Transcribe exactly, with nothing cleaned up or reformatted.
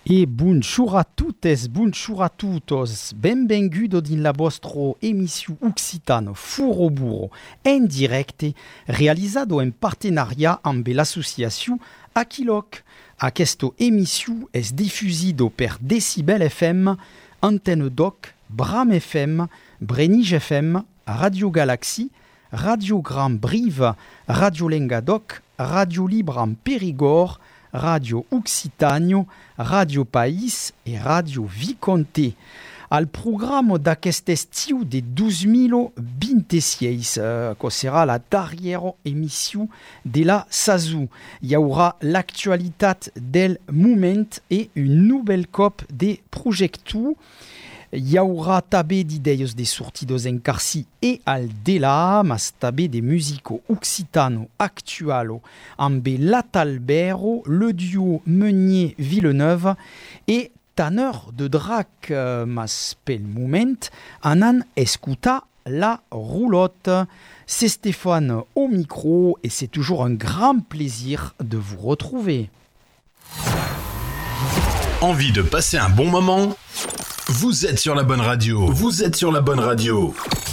E bonjour a tuttes, bonjour a tutos, benvengudo din la vostra émission Occitano Furo Burro en directe, realizado en partenariat amb l'associació Aquiloc. Aquesta émission es difusido per Decibel F M, Antenne Doc, Bram F M, Brenige F M, Radio Galaxy, Radio Grand Brive, Radio Lengadoc, Radio Libre en Périgord, Radio Occitano, Radio País e Radio Viconte. Al programma d'aquest estiu de dos mil vingt-sis, eh, que serà la darrera émission de la saison. Hi haurà l'actualitat del moment e un nouvel cop de projecte. Hi haurà també d'idees de sortidos en Carcí e al delà, mas també de musico occitano actualo amb l'Atalbero, le duo Meunier-Villeneuve e Tanner de Drac, mas pel moment anan escutar la roulotte. C'est Stéphane au micro et c'est toujours un grand plaisir de vous retrouver. Envie de passer un bon moment ? Vous êtes sur la bonne radio. Vous êtes sur la bonne radio.